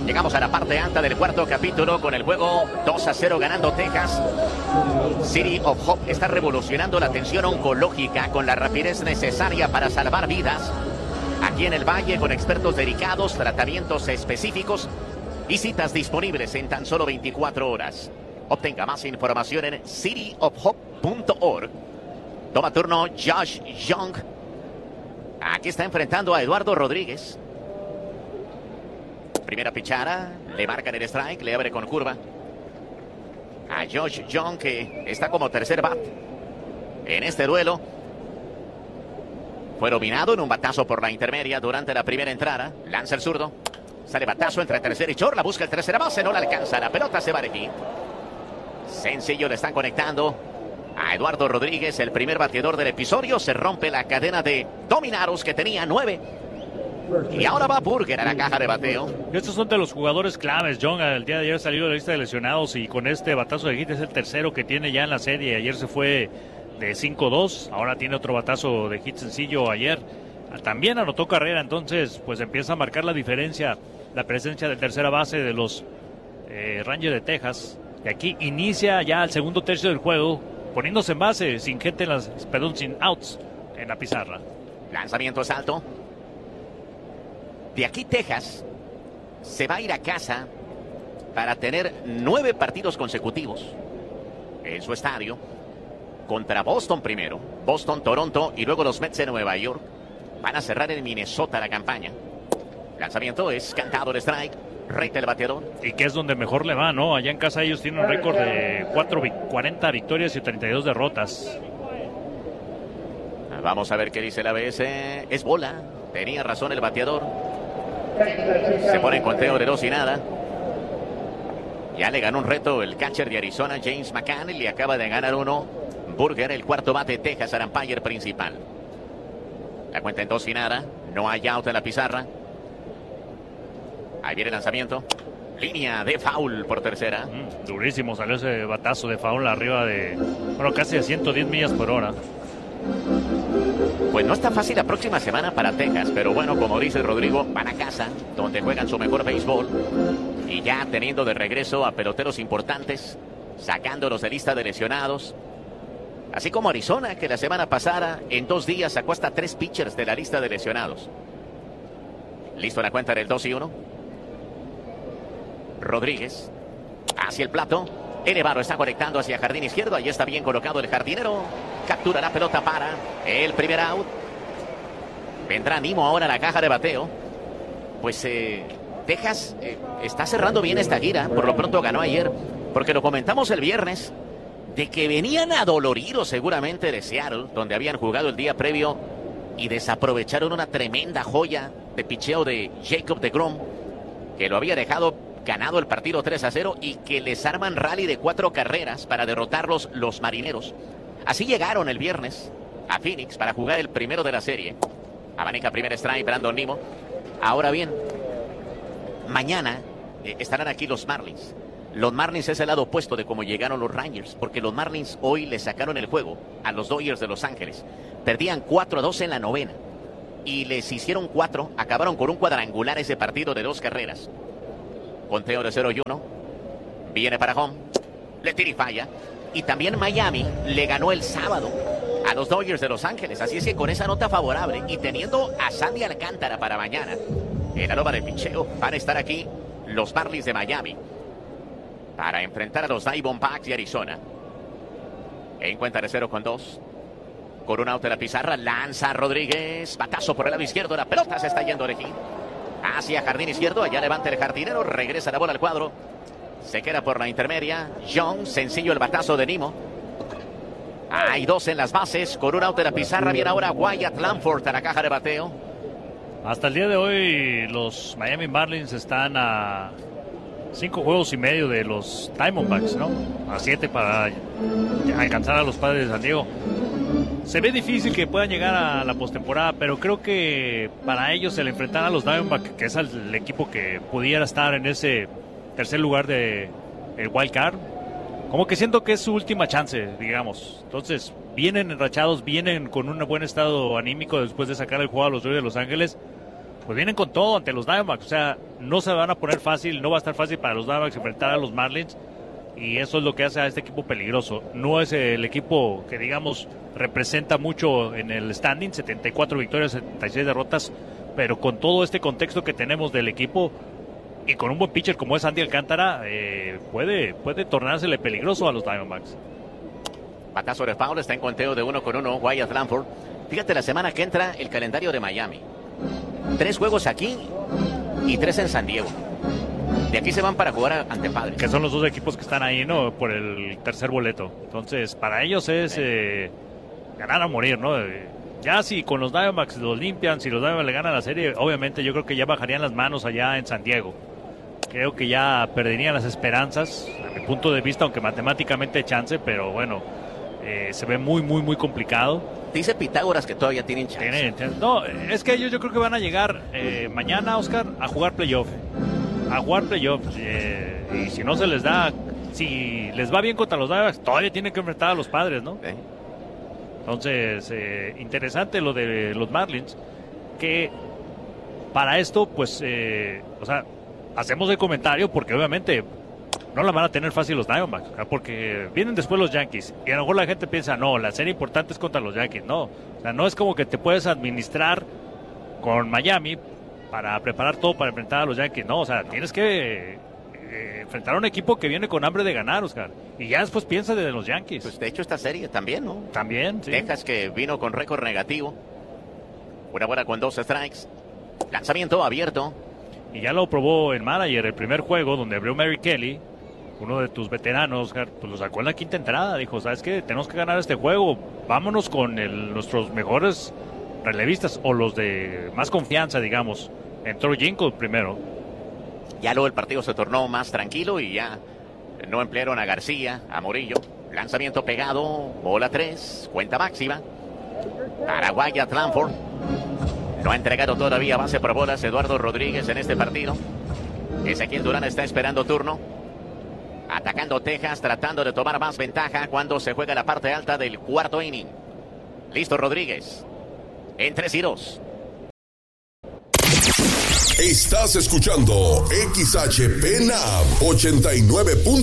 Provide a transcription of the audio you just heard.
Llegamos a la parte alta del cuarto capítulo con el juego 2-0 ganando Texas. City of Hope está revolucionando la atención oncológica con la rapidez necesaria para salvar vidas. Aquí en el Valle con expertos dedicados, tratamientos específicos y citas disponibles en tan solo 24 horas. Obtenga más información en cityofhope.org. Toma turno Josh Young. Aquí está enfrentando a Eduardo Rodríguez. Primera pichada, le marcan el strike, le abre con curva. A Josh Young, que está como tercer bat en este duelo. Fue dominado en un batazo por la intermedia durante la primera entrada. Lanza el zurdo. Sale batazo entre tercer y short. La busca el tercera base, no la alcanza. La pelota se va de aquí. Sencillo, le están conectando a Eduardo Rodríguez, el primer bateador del episodio. Se rompe la cadena de dominados que tenía 9. Y ahora va Burger a la caja de bateo. Estos son de los jugadores claves. John el día de ayer salió de la lista de lesionados y con este batazo de hit es el tercero que tiene ya en la serie. Ayer se fue de 5-2, ahora tiene otro batazo de hit sencillo ayer. También anotó carrera, entonces pues empieza a marcar la diferencia la presencia de tercera base de los Rangers de Texas. Y aquí inicia ya el segundo tercio del juego, poniéndose en base, sin gente sin outs en la pizarra. Lanzamiento es alto. De aquí Texas se va a ir a casa para tener 9 partidos consecutivos en su estadio contra Boston primero, Boston, Toronto y luego los Mets de Nueva York. Van a cerrar en Minnesota la campaña. Lanzamiento es cantado el strike, reta el bateador. Y que es donde mejor le va, ¿no? Allá en casa ellos tienen un récord de 40 victorias y 32 derrotas. Vamos a ver qué dice la ABS. Es bola, tenía razón el bateador. Se pone en conteo de 2-0. Ya le ganó un reto el catcher de Arizona, James McCann, y le acaba de ganar uno Burger, el cuarto bate de Texas, al umpire principal. La cuenta en 2-0. No hay out en la pizarra. Ahí viene el lanzamiento. Línea de foul por tercera. Durísimo salió ese batazo de foul arriba de, casi a 110 millas por hora. Pues no está fácil la próxima semana para Texas, pero bueno, como dice Rodrigo, van a casa, donde juegan su mejor béisbol, y ya teniendo de regreso a peloteros importantes, sacándolos de lista de lesionados, así como Arizona, que la semana pasada, en 2 días, sacó hasta 3 pitchers de la lista de lesionados. Listo la cuenta del 2-1. Rodríguez, hacia el plato, elevado, está conectando hacia jardín izquierdo, ahí está bien colocado el jardinero. Captura la pelota para el primer out. Vendrá Nimo ahora a la caja de bateo. Pues Texas está cerrando bien esta gira. Por lo pronto ganó ayer, porque lo comentamos el viernes, de que venían adoloridos seguramente de Seattle, donde habían jugado el día previo y desaprovecharon una tremenda joya de picheo de Jacob deGrom, que lo había dejado ganado el partido 3-0 y que les arman rally de 4 carreras para derrotarlos los marineros. Así llegaron el viernes a Phoenix para jugar el primero de la serie. Abanica primer strike, Brandon Nimo. Ahora bien, mañana estarán aquí los Marlins. Los Marlins es el lado opuesto de cómo llegaron los Rangers, porque los Marlins hoy le sacaron el juego a los Dodgers de Los Ángeles. Perdían 4-2 en la novena y les hicieron 4, acabaron con un cuadrangular ese partido de 2 carreras. Conteo de 0-1. Viene para home, le tira y falla. Y también Miami le ganó el sábado a los Dodgers de Los Ángeles. Así es que con esa nota favorable y teniendo a Sandy Alcántara para mañana en la loma de picheo, van a estar aquí los Marlins de Miami para enfrentar a los Diamondbacks de Arizona. En cuenta de 0-2. Con un out de la pizarra, lanza Rodríguez. Batazo por el lado izquierdo. La pelota se está yendo de aquí hacia jardín izquierdo. Allá levanta el jardinero. Regresa la bola al cuadro. Se queda por la intermedia. Young, sencillo el batazo de Nimo. Hay 2 en las bases. Con un out de la pizarra viene ahora Wyatt Langford a la caja de bateo. Hasta el día de hoy los Miami Marlins están a 5 juegos y medio de los Diamondbacks, ¿no? A 7 para alcanzar a los Padres de San Diego. Se ve difícil que puedan llegar a la postemporada, pero creo que para ellos el enfrentar a los Diamondbacks, que es el equipo que pudiera estar en ese tercer lugar de el wild card, como que siento que es su última chance, digamos. Entonces vienen enrachados, vienen con un buen estado anímico después de sacar el juego a los Dodgers de Los Ángeles. pues vienen con todo ante los Diamondbacks. O sea, no se van a poner fácil, no va a estar fácil para los Diamondbacks enfrentar a los Marlins. Y eso es lo que hace a este equipo peligroso. No es el equipo que, digamos, representa mucho en el standing, 74 victorias, 76 derrotas, pero con todo este contexto que tenemos del equipo y con un buen pitcher como es Andy Alcántara, puede tornársele peligroso a los Diamondbacks. Batazo de foul, está en conteo de 1-1 Wyatt Langford. Fíjate, la semana que entra el calendario de Miami. 3 juegos aquí y 3 en San Diego. De aquí se van para jugar ante Padres. Que son los 2 equipos que están ahí, ¿no? Por el tercer boleto. Entonces, para ellos es ganar a morir, ¿no? Ya si con los Diamondbacks los limpian, si los Diamondbacks le ganan la serie, obviamente yo creo que ya bajarían las manos allá en San Diego. Creo que ya perderían las esperanzas, a mi punto de vista, aunque matemáticamente hay chance, pero bueno, se ve muy, muy, muy complicado. Dice Pitágoras que todavía tienen chance. No, es que ellos yo creo que van a llegar mañana, Oscar, a jugar playoff. Y si no se les da, si les va bien contra los Diamondbacks, todavía tienen que enfrentar a los Padres, ¿no? Entonces, interesante lo de los Marlins, que para esto, pues, o sea, hacemos el comentario porque obviamente no la van a tener fácil los Diamondbacks, porque vienen después los Yankees y a lo mejor la gente piensa, no, la serie importante es contra los Yankees. No, o sea, no es como que te puedes administrar con Miami para preparar todo para enfrentar a los Yankees. No, o sea, tienes que enfrentar a un equipo que viene con hambre de ganar, Oscar, y ya después piensa de los Yankees. Pues de hecho esta serie también, ¿no? También, sí. Texas, que vino con récord negativo, una bola con 2 strikes, lanzamiento abierto. Y ya lo probó el manager el primer juego, donde abrió Mary Kelly, uno de tus veteranos, Oscar, pues lo sacó en la 5ª entrada. Dijo, ¿sabes qué? Tenemos que ganar este juego. Vámonos con nuestros mejores relevistas, o los de más confianza, digamos. Entró Jinko primero. Ya luego el partido se tornó más tranquilo y ya no emplearon a García, a Morillo. Lanzamiento pegado, bola 3, cuenta máxima. Para Wyatt Langford. No ha entregado todavía base por bolas Eduardo Rodríguez en este partido. Ezequiel Durán está esperando turno. Atacando Texas, tratando de tomar más ventaja cuando se juega la parte alta del 4º inning. Listo Rodríguez. En 3-2. Estás escuchando XHP NAB 89.